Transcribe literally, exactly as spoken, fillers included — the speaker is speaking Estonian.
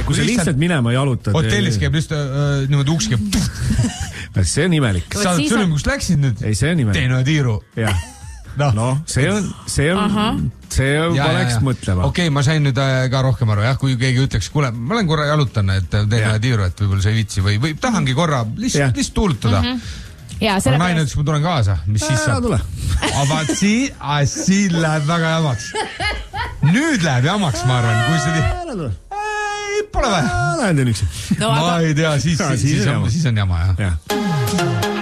kui sa lihtsalt minema jalutad. Hotellis käib lihtsalt niimoodi uks käib. See on imelik. Sa oled sõnum, kus läksid nüüd? Ei, see on imelik. Teino tiiru. Jah. No, see on, see on, see on valeks mõtlema. Okei, ma sain nüüd ka rohkem aru, jah, kui keegi ütleks, kuule, ma olen korra jalutan, et teine tiiru, et võib-olla see ei vitsi või, või tahangi korra lihtsalt list tuulutada. Ja, selle naine ütles, ma tulen kaasa, mis siis saab? Tule. Aga siin, siin läheb väga jamaks. Nüüd läheb jamaks, ma arvan, kui see... Ei, pole vaja. Lähen teen üksi. Ma ei tea, siis on jama, jah.